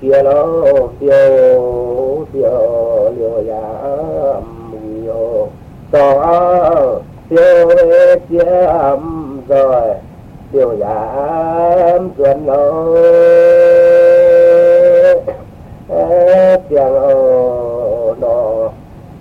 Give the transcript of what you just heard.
kia lô tiêu tiêu liều ya mùi to tiêu chiếm rồi tiêu ya chuẩn lô